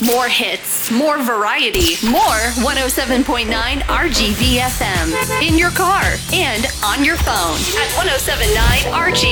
More hits, more variety, more 107.9 RGV FM. In your car and on your phone at 1079 RGV.